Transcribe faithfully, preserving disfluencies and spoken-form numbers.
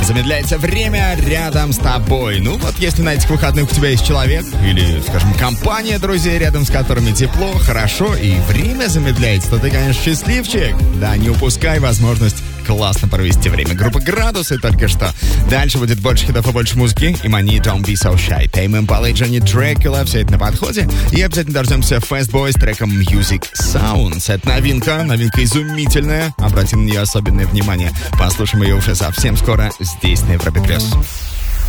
Замедляется время рядом с тобой. Ну вот, если на этих выходных у тебя есть человек или, скажем, компания друзей, рядом с которыми тепло, хорошо и время замедляется, то ты, конечно, счастливчик. Да, не упускай возможность классно провести время. Группа «Градусы» только что. Дальше будет больше хитов и больше музыки. Имани, Don't Be So Shy, Tame Impala и Johnny Dracula. Все это на подходе. И обязательно дождемся Fastboy с треком Music Sounds. Это новинка. Новинка изумительная. Обратим на нее особенное внимание. Послушаем ее уже совсем скоро здесь, на Европе Плюс.